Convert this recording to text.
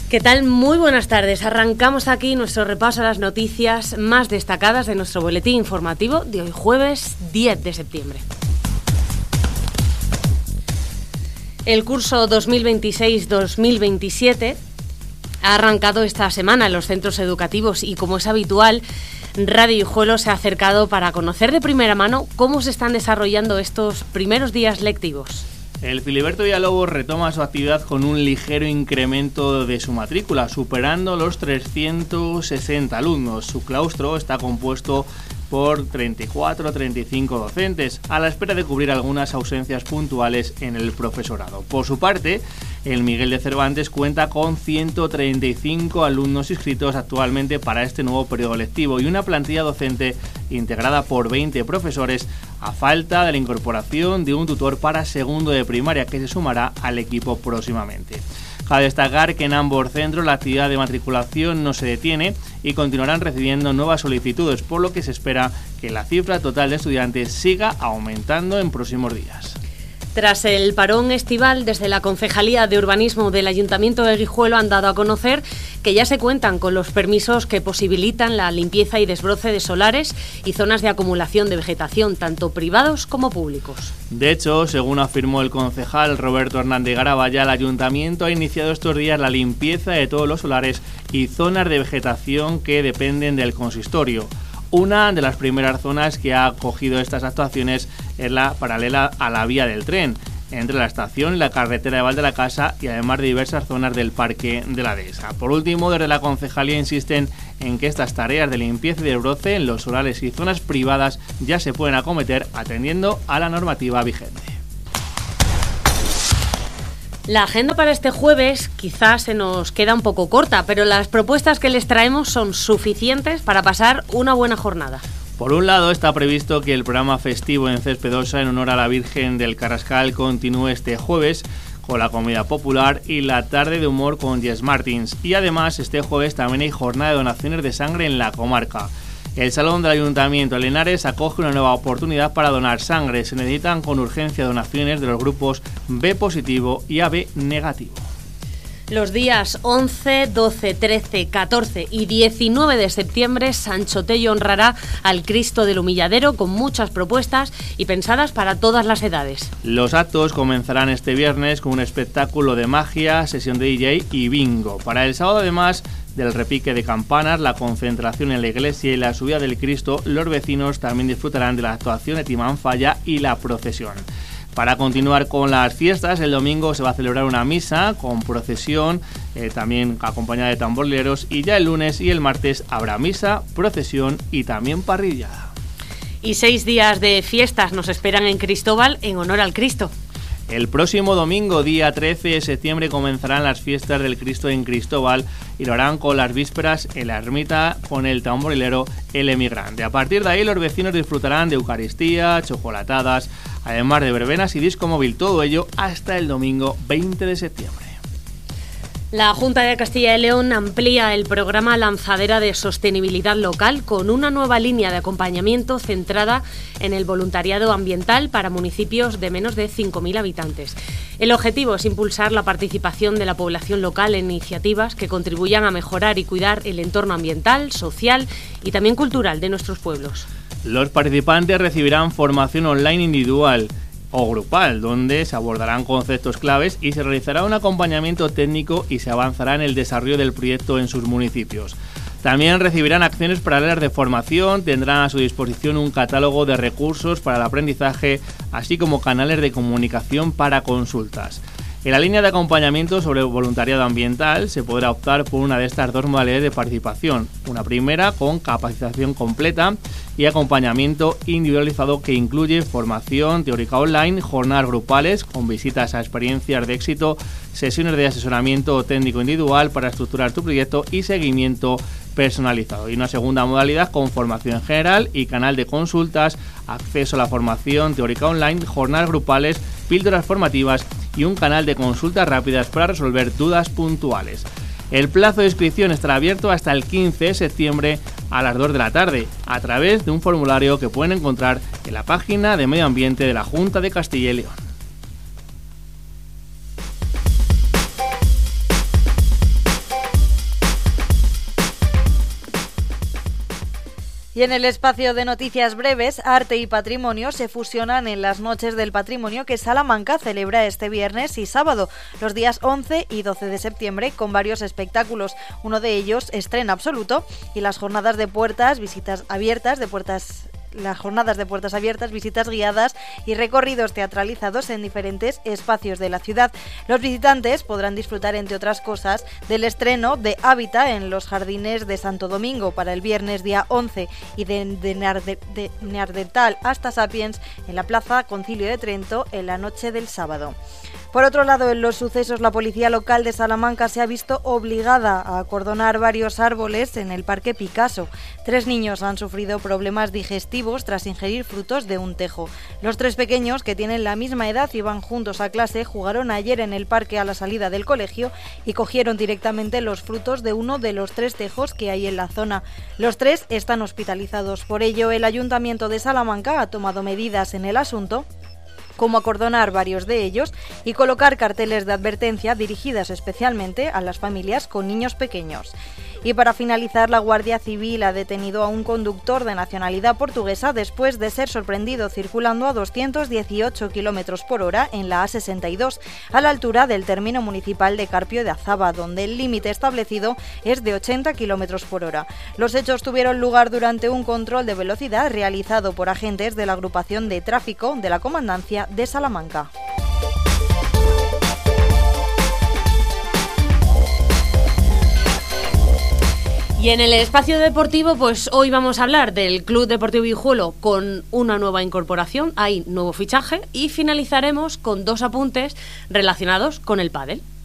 ¿Qué tal? Muy buenas tardes. Arrancamos aquí nuestro repaso a las noticias más destacadas de nuestro boletín informativo de hoy jueves 10 de septiembre. El curso 2026-2027 ha arrancado esta semana en los centros educativos y, como es habitual, Radio Guijuelo se ha acercado para conocer de primera mano cómo se están desarrollando estos primeros días lectivos. El Filiberto Villalobos retoma su actividad con un ligero incremento de su matrícula, superando los 360 alumnos. Su claustro está compuesto por 34-35 docentes, a la espera de cubrir algunas ausencias puntuales en el profesorado. Por su parte, el Miguel de Cervantes cuenta con 135 alumnos inscritos actualmente para este nuevo periodo lectivo y una plantilla docente integrada por 20 profesores, a falta de la incorporación de un tutor para segundo de primaria que se sumará al equipo próximamente. Cabe destacar que en ambos centros la actividad de matriculación no se detiene y continuarán recibiendo nuevas solicitudes, por lo que se espera que la cifra total de estudiantes siga aumentando en próximos días. Tras el parón estival, desde la Concejalía de Urbanismo del Ayuntamiento de Guijuelo han dado a conocer que ya se cuentan con los permisos que posibilitan la limpieza y desbroce de solares y zonas de acumulación de vegetación, tanto privados como públicos. De hecho, según afirmó el concejal Roberto Hernández Garabaya, el Ayuntamiento ha iniciado estos días la limpieza de todos los solares y zonas de vegetación que dependen del consistorio. Una de las primeras zonas que ha acogido estas actuaciones es la paralela a la vía del tren, entre la estación y la carretera de Val de la Casa, y además de diversas zonas del Parque de la Dehesa. Por último, desde la concejalía insisten en que estas tareas de limpieza y desbroce en los solares y zonas privadas ya se pueden acometer atendiendo a la normativa vigente. La agenda para este jueves quizás se nos queda un poco corta, pero las propuestas que les traemos son suficientes para pasar una buena jornada. Por un lado, está previsto que el programa festivo en Céspedosa en honor a la Virgen del Carrascal continúe este jueves con la comida popular y la tarde de humor con Jess Martins. Y además, este jueves también hay jornada de donaciones de sangre en la comarca. El Salón del Ayuntamiento de Linares acoge una nueva oportunidad para donar sangre. Se necesitan con urgencia donaciones de los grupos B positivo y AB negativo. Los días 11, 12, 13, 14 y 19 de septiembre, Sancho Tello honrará al Cristo del Humilladero con muchas propuestas y pensadas para todas las edades. Los actos comenzarán este viernes con un espectáculo de magia, sesión de DJ y bingo. Para el sábado, además del repique de campanas, la concentración en la iglesia y la subida del Cristo, los vecinos también disfrutarán de la actuación de Timán Falla y la procesión. Para continuar con las fiestas, el domingo se va a celebrar una misa con procesión, también acompañada de tamborileros, y ya el lunes y el martes habrá misa, procesión y también parrillada. Y 6 días de fiestas nos esperan en Cristóbal en honor al Cristo. El próximo domingo, día 13 de septiembre, comenzarán las fiestas del Cristo en Cristóbal y lo harán con las vísperas en la ermita con el tamborilero El Emigrante. A partir de ahí, los vecinos disfrutarán de Eucaristía, chocolatadas, además de verbenas y disco móvil, todo ello hasta el domingo 20 de septiembre. La Junta de Castilla y León amplía el programa Lanzadera de Sostenibilidad Local con una nueva línea de acompañamiento centrada en el voluntariado ambiental para municipios de menos de 5.000 habitantes. El objetivo es impulsar la participación de la población local en iniciativas que contribuyan a mejorar y cuidar el entorno ambiental, social y también cultural de nuestros pueblos. Los participantes recibirán formación online individual o grupal, donde se abordarán conceptos claves y se realizará un acompañamiento técnico y se avanzará en el desarrollo del proyecto en sus municipios. También recibirán acciones paralelas de formación, tendrán a su disposición un catálogo de recursos para el aprendizaje, así como canales de comunicación para consultas. En la línea de acompañamiento sobre voluntariado ambiental se podrá optar por una de estas dos modalidades de participación. Una primera con capacitación completa y acompañamiento individualizado que incluye formación teórica online, jornadas grupales con visitas a experiencias de éxito, sesiones de asesoramiento técnico individual para estructurar tu proyecto y seguimiento personalizado. Y una segunda modalidad con formación general y canal de consultas, acceso a la formación teórica online, jornadas grupales, píldoras formativas y un canal de consultas rápidas para resolver dudas puntuales. El plazo de inscripción estará abierto hasta el 15 de septiembre a las 2 de la tarde a través de un formulario que pueden encontrar en la página de Medio Ambiente de la Junta de Castilla y León. Y en el espacio de noticias breves, arte y patrimonio se fusionan en las Noches del Patrimonio que Salamanca celebra este viernes y sábado, los días 11 y 12 de septiembre, con varios espectáculos. Uno de ellos, Estreno Absoluto, y las jornadas de puertas, visitas abiertas, las jornadas de puertas abiertas, visitas guiadas y recorridos teatralizados en diferentes espacios de la ciudad. Los visitantes podrán disfrutar, entre otras cosas, del estreno de Hábitat en los Jardines de Santo Domingo para el viernes día 11 y de Neandertal hasta Sapiens en la Plaza Concilio de Trento en la noche del sábado. Por otro lado, en los sucesos, la policía local de Salamanca se ha visto obligada a acordonar varios árboles en el Parque Picasso. 3 niños han sufrido problemas digestivos tras ingerir frutos de un tejo. Los 3 pequeños, que tienen la misma edad y van juntos a clase, jugaron ayer en el parque a la salida del colegio y cogieron directamente los frutos de uno de los 3 tejos que hay en la zona. Los 3 están hospitalizados. Por ello, el Ayuntamiento de Salamanca ha tomado medidas en el asunto, como acordonar varios de ellos y colocar carteles de advertencia dirigidas especialmente a las familias con niños pequeños. Y para finalizar, la Guardia Civil ha detenido a un conductor de nacionalidad portuguesa después de ser sorprendido circulando a 218 km por hora en la A62, a la altura del término municipal de Carpio de Azaba, donde el límite establecido es de 80 km por hora. Los hechos tuvieron lugar durante un control de velocidad realizado por agentes de la agrupación de tráfico de la Comandancia de Salamanca. Y en el espacio deportivo, pues hoy vamos a hablar del Club Deportivo Guijuelo con una nueva incorporación, hay nuevo fichaje, y finalizaremos con 2 apuntes relacionados con el pádel.